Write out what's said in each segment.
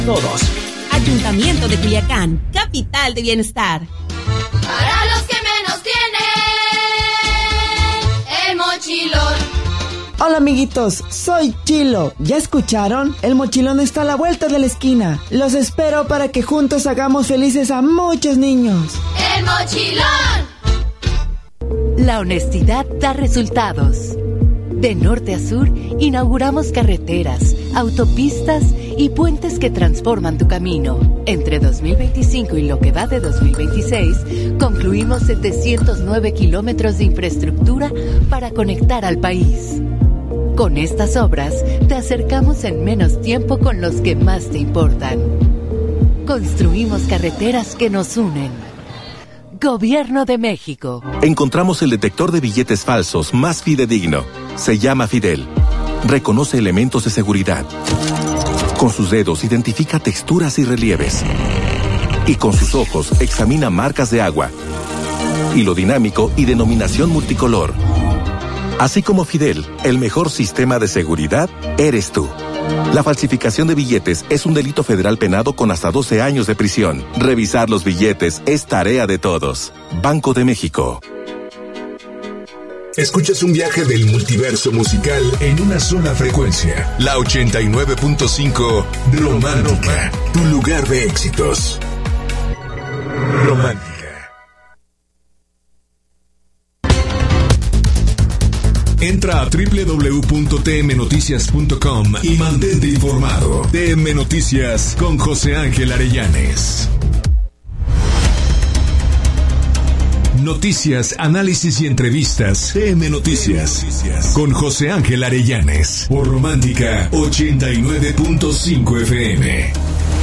todos. Ayuntamiento de Culiacán, capital de bienestar. Para los que menos tienen, el mochilón. Hola amiguitos, soy Chilo. ¿Ya escucharon? El mochilón está a la vuelta de la esquina. Los espero para que juntos hagamos felices a muchos niños. ¡El mochilón! La honestidad da resultados. De norte a sur, inauguramos carreteras, autopistas y puentes que transforman tu camino. Entre 2025 y lo que va de 2026, concluimos 709 kilómetros de infraestructura para conectar al país. Con estas obras, te acercamos en menos tiempo con los que más te importan. Construimos carreteras que nos unen. Gobierno de México. Encontramos el detector de billetes falsos más fidedigno. Se llama Fidel. Reconoce elementos de seguridad. Con sus dedos identifica texturas y relieves. Y con sus ojos examina marcas de agua. Hilo dinámico y denominación multicolor. Así como Fidel, el mejor sistema de seguridad eres tú. La falsificación de billetes es un delito federal penado con hasta 12 años de prisión. Revisar los billetes es tarea de todos. Banco de México. Escuchas un viaje del multiverso musical en una sola frecuencia. La 89.5 Romántica, tu lugar de éxitos. Romántica. Entra a www.tmnoticias.com y mantente informado. TM Noticias con José Ángel Arellanes. Noticias, análisis y entrevistas. TM Noticias con José Ángel Arellanes por Romántica 89.5 FM.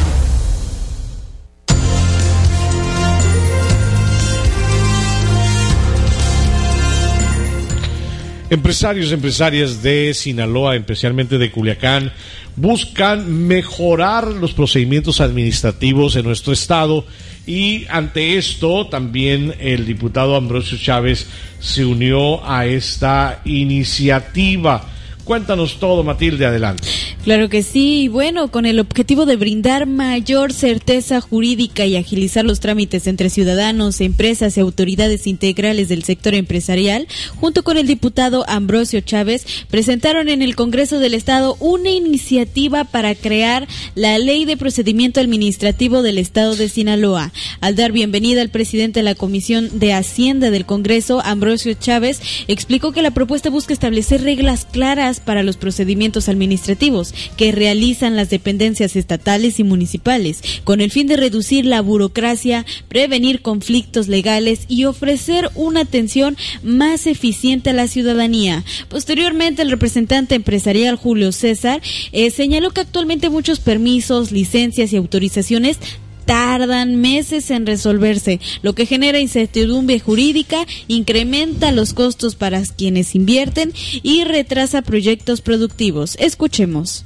Empresarios, empresarias de Sinaloa, especialmente de Culiacán, buscan mejorar los procedimientos administrativos en nuestro estado y ante esto también el diputado Ambrosio Chávez se unió a esta iniciativa. Cuéntanos todo, Matilde, adelante. Claro que sí, y bueno, con el objetivo de brindar mayor certeza jurídica y agilizar los trámites entre ciudadanos, empresas y autoridades integrales del sector empresarial, junto con el diputado Ambrosio Chávez, presentaron en el Congreso del Estado una iniciativa para crear la Ley de Procedimiento Administrativo del Estado de Sinaloa. Al dar bienvenida al presidente de la Comisión de Hacienda del Congreso, Ambrosio Chávez, explicó que la propuesta busca establecer reglas claras para los procedimientos administrativos que realizan las dependencias estatales y municipales, con el fin de reducir la burocracia, prevenir conflictos legales y ofrecer una atención más eficiente a la ciudadanía. Posteriormente, el representante empresarial Julio César señaló que actualmente muchos permisos, licencias y autorizaciones tardan meses en resolverse, lo que genera incertidumbre jurídica, incrementa los costos para quienes invierten y retrasa proyectos productivos. Escuchemos.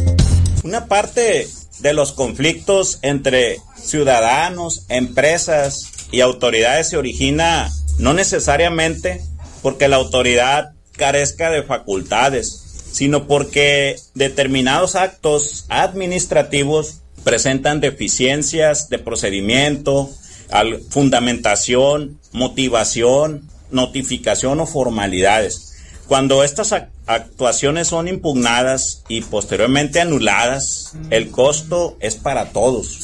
Una parte de los conflictos entre ciudadanos, empresas y autoridades se origina no necesariamente porque la autoridad carezca de facultades, sino porque determinados actos administrativos presentan deficiencias de procedimiento, fundamentación, motivación, notificación o formalidades. Cuando estas actuaciones son impugnadas y posteriormente anuladas, el costo es para todos.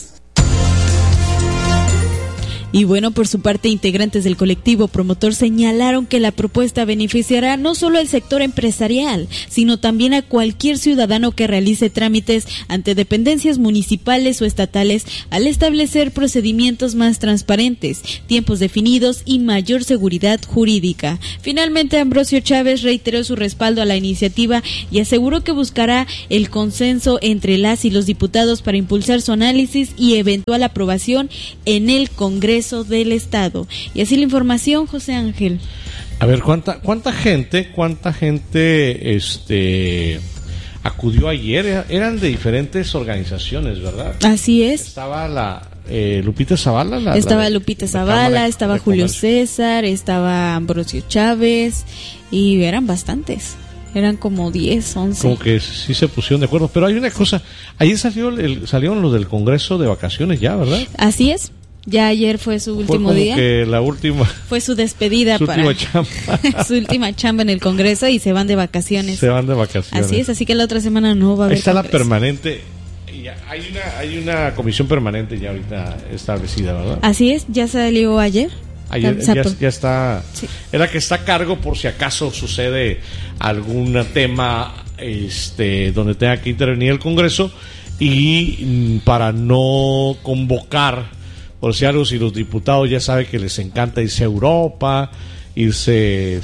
Y bueno, por su parte, integrantes del colectivo promotor señalaron que la propuesta beneficiará no solo al sector empresarial, sino también a cualquier ciudadano que realice trámites ante dependencias municipales o estatales al establecer procedimientos más transparentes, tiempos definidos y mayor seguridad jurídica. Finalmente, Ambrosio Chávez reiteró su respaldo a la iniciativa y aseguró que buscará el consenso entre las y los diputados para impulsar su análisis y eventual aprobación en el Congreso del Estado. Y así la información, José Ángel. A ver, ¿cuánta gente acudió ayer? Eran de diferentes organizaciones, ¿verdad? Así es. Estaba Lupita Zavala. Estaba Lupita Zavala, estaba Julio César, estaba Ambrosio Chávez y eran bastantes. Eran como 10, 11. Como que sí se pusieron de acuerdo. Pero hay una cosa, ayer salieron los del Congreso de vacaciones ya, ¿verdad? Así es. Ya ayer fue su último día. Que la última. Fue su despedida última chamba. su última chamba en el Congreso y se van de vacaciones. Así es, así que la otra semana no va a haber. Ahí está Congreso. La permanente. Hay una comisión permanente ya ahorita establecida, ¿verdad? Así es, ya salió ayer. Ya está. Sí. Es la que está a cargo por si acaso sucede algún tema donde tenga que intervenir el Congreso y para no convocar. Por si algo, si los diputados ya saben que les encanta irse a Europa, irse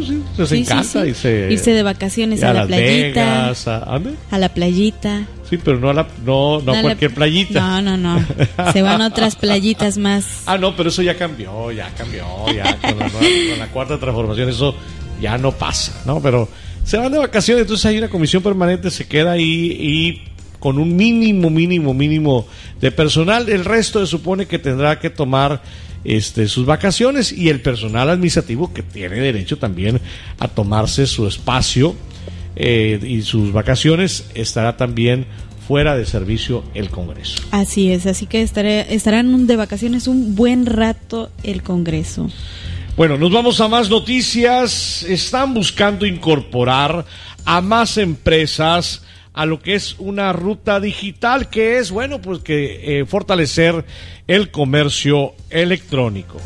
de vacaciones a la playita. Vegas, a la playita. Sí, pero no a cualquier playita. No. Se van a otras playitas más. No, pero eso ya cambió. Con la cuarta transformación eso ya no pasa, ¿no? Pero se van de vacaciones, entonces hay una comisión permanente, se queda ahí y con un mínimo de personal. El resto se supone que tendrá que tomar sus vacaciones, y el personal administrativo que tiene derecho también a tomarse su espacio y sus vacaciones, estará también fuera de servicio el Congreso. Así es, así que estarán de vacaciones un buen rato el Congreso. Bueno, nos vamos a más noticias. Están buscando incorporar a más empresas a lo que es una ruta digital, que es, pues que fortalecer el comercio electrónico.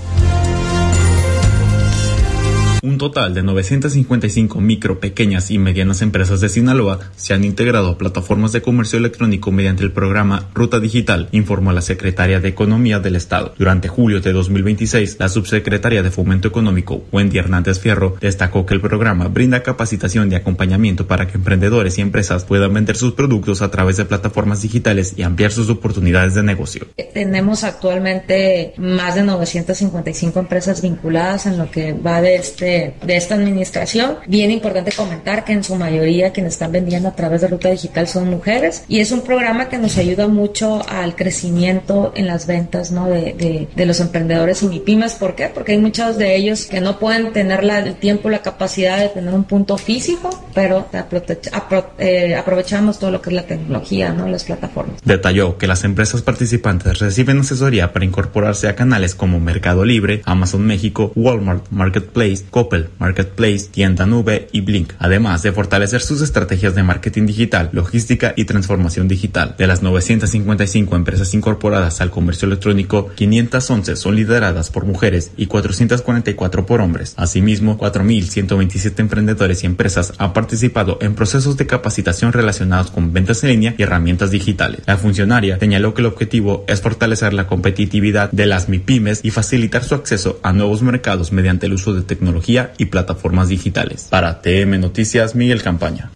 Un total de 955 micro, pequeñas y medianas empresas de Sinaloa se han integrado a plataformas de comercio electrónico mediante el programa Ruta Digital, informó la Secretaria de Economía del Estado. Durante julio de 2026, la subsecretaria de Fomento Económico, Wendy Hernández Fierro, destacó que el programa brinda capacitación y acompañamiento para que emprendedores y empresas puedan vender sus productos a través de plataformas digitales y ampliar sus oportunidades de negocio. Tenemos actualmente más de 955 empresas vinculadas en lo que va de esta administración. Bien importante comentar que en su mayoría quienes están vendiendo a través de Ruta Digital son mujeres, y es un programa que nos ayuda mucho al crecimiento en las ventas, ¿no? de los emprendedores y MIPYMES. ¿Por qué? Porque hay muchos de ellos que no pueden tener el tiempo, la capacidad de tener un punto físico, pero aprovechamos todo lo que es la tecnología, ¿no? Las plataformas. Detalló que las empresas participantes reciben asesoría para incorporarse a canales como Mercado Libre, Amazon México, Walmart Marketplace, Coppel Marketplace, Tienda Nube y Blink, además de fortalecer sus estrategias de marketing digital, logística y transformación digital. De las 955 empresas incorporadas al comercio electrónico, 511 son lideradas por mujeres y 444 por hombres. Asimismo, 4.127 emprendedores y empresas han participado en procesos de capacitación relacionados con ventas en línea y herramientas digitales. La funcionaria señaló que el objetivo es fortalecer la competitividad de las MIPYMES y facilitar su acceso a nuevos mercados mediante el uso de tecnología y plataformas digitales. Para TM Noticias, Miguel Campaña.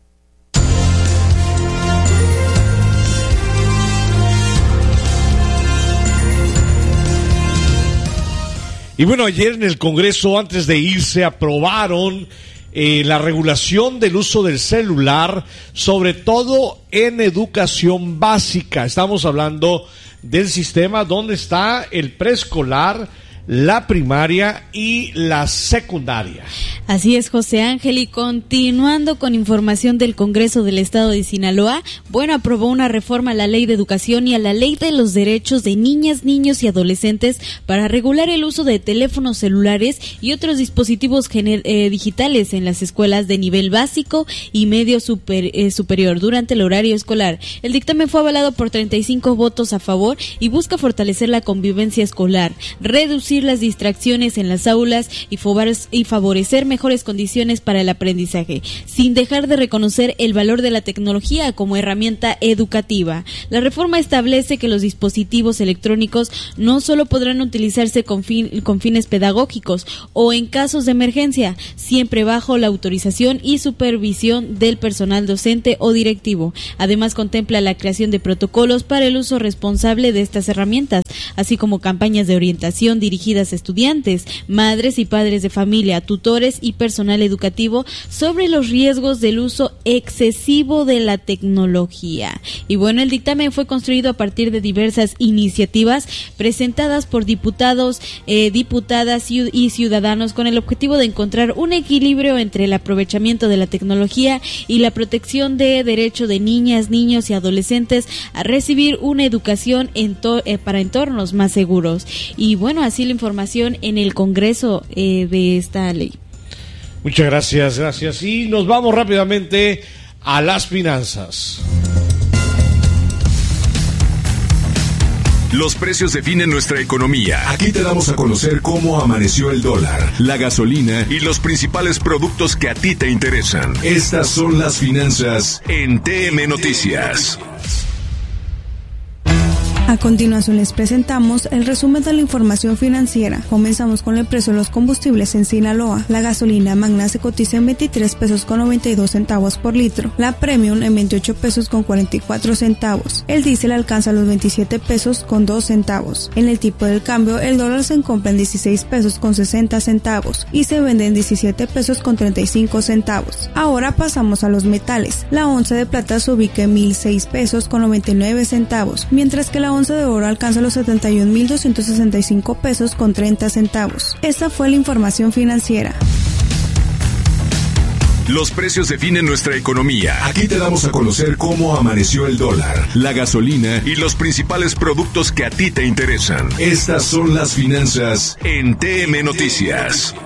Y bueno, ayer en el Congreso, antes de irse, aprobaron la regulación del uso del celular, sobre todo en educación básica. Estamos hablando del sistema donde está el preescolar, la primaria y la secundaria. Así es, José Ángel, y continuando con información del Congreso del Estado de Sinaloa, aprobó una reforma a la Ley de Educación y a la Ley de los Derechos de Niñas, Niños y Adolescentes para regular el uso de teléfonos celulares y otros dispositivos digitales en las escuelas de nivel básico y medio superior durante el horario escolar. El dictamen fue avalado por 35 votos a favor y busca fortalecer la convivencia escolar, reducir las distracciones en las aulas y favorecer mejores condiciones para el aprendizaje, sin dejar de reconocer el valor de la tecnología como herramienta educativa. La reforma establece que los dispositivos electrónicos no solo podrán utilizarse con fines pedagógicos o en casos de emergencia, siempre bajo la autorización y supervisión del personal docente o directivo. Además, contempla la creación de protocolos para el uso responsable de estas herramientas, así como campañas de orientación dirigidas dirigidas a estudiantes, madres y padres de familia, tutores y personal educativo sobre los riesgos del uso excesivo de la tecnología. Y bueno, el dictamen fue construido a partir de diversas iniciativas presentadas por diputados, diputadas y ciudadanos con el objetivo de encontrar un equilibrio entre el aprovechamiento de la tecnología y la protección de derecho de niñas, niños y adolescentes a recibir una educación para entornos más seguros. Y bueno, así la información en el Congreso de esta ley. Muchas gracias. Y nos vamos rápidamente a las finanzas. Los precios definen nuestra economía. Aquí te damos a conocer cómo amaneció el dólar, la gasolina y los principales productos que a ti te interesan. Estas son las finanzas en TM Noticias. A continuación les presentamos el resumen de la información financiera. Comenzamos con el precio de los combustibles en Sinaloa. La gasolina magna se cotiza en 23 pesos con 92 centavos por litro. La premium en 28 pesos con 44 centavos. El diésel alcanza los 27 pesos con 2 centavos. En el tipo del cambio, el dólar se compra en 16 pesos con 60 centavos y se vende en 17 pesos con 35 centavos. Ahora pasamos a los metales. La onza de plata se ubica en 1,006 pesos con 99 centavos, mientras que la onza de oro alcanza los 71,265 pesos con 30 centavos. Esta fue la información financiera. Los precios definen nuestra economía. Aquí te damos a conocer cómo amaneció el dólar, la gasolina y los principales productos que a ti te interesan. Estas son las finanzas en TM Noticias.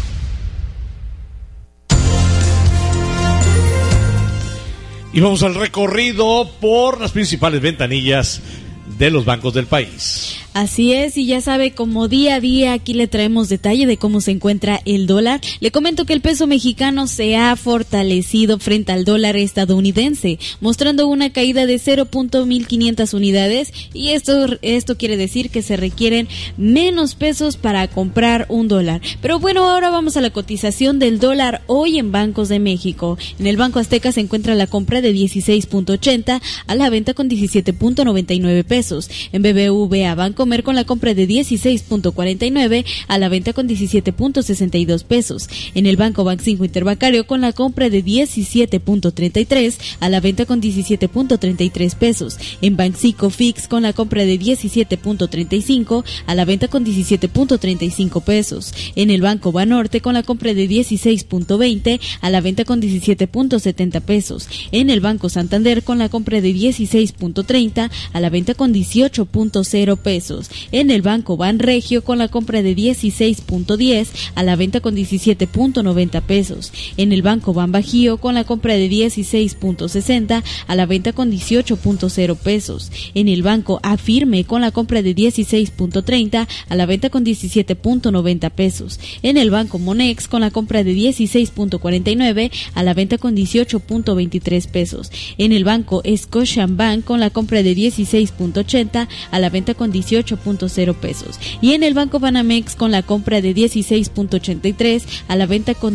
Y vamos al recorrido por las principales ventanillas de los bancos del país. Así es, y ya sabe, como día a día aquí le traemos detalle de cómo se encuentra el dólar. Le comento que el peso mexicano se ha fortalecido frente al dólar estadounidense, mostrando una caída de 0.1500 unidades, y esto quiere decir que se requieren menos pesos para comprar un dólar. Pero bueno, ahora vamos a la cotización del dólar hoy en Bancos de México. En el Banco Azteca se encuentra la compra de 16.80, a la venta con 17.99 pesos. En BBVA Bancomer con la compra de 16.49, a la venta con 17.62 pesos. En el Banco Banxico Interbancario con la compra de 17.33, a la venta con 17.33 pesos. En Banxico Fix con la compra de 17.35, a la venta con 17.35 pesos. En el Banco Banorte con la compra de 16.20, a la venta con 17.70 pesos. En el Banco Santander con la compra de 16.30, a la venta con 18.0 pesos. En el Banco Banregio con la compra de 16.10, a la venta con 17.90 pesos. En el Banco Banbajío con la compra de 16.60, a la venta con 18.0 pesos. En el Banco Afirme con la compra de 16.30, a la venta con 17.90 pesos. En el Banco Monex con la compra de 16.49, a la venta con 18.23 pesos. En el Banco Scotiabank con la compra de 16.80, a la venta con 18.0 pesos. Y en el Banco Banamex con la compra de 16.83, a la venta con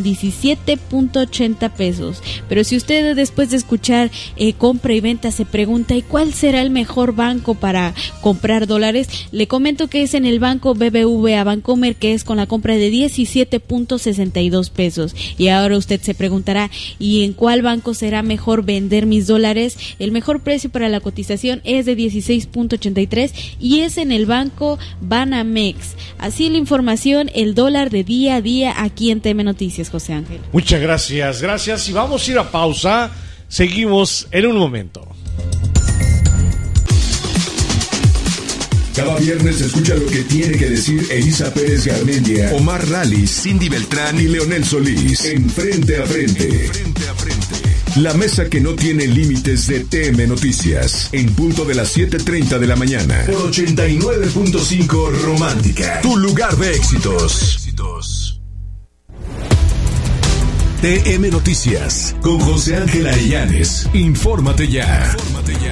17.80 pesos. Pero si usted después de escuchar compra y venta se pregunta, ¿y cuál será el mejor banco para comprar dólares? Le comento que es en el Banco BBVA Bancomer, que es con la compra de 17.62 pesos. Y ahora usted se preguntará, ¿y en cuál banco será mejor vender mis dólares? El mejor precio para la cotización es de 16.83 y es en el Banco Banamex. Así la información, el dólar de día a día aquí en TM Noticias, José Ángel. Muchas gracias. Y vamos a ir a pausa. Seguimos en un momento. Cada viernes escucha lo que tiene que decir Elisa Pérez Garmendia, Omar Rallis, Cindy Beltrán y Leonel Solís en Frente a Frente. La mesa que no tiene límites de TM Noticias, en punto de las 7:30 de la mañana, por 89.5 Romántica, tu lugar de éxitos. TM Noticias, con José Ángel Arellanes. Infórmate ya.